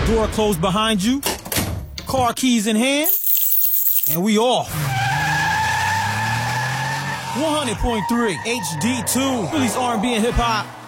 Door closed behind you. Car keys in hand. And we off. 100.3 HD2. Philly's R&B and hip hop.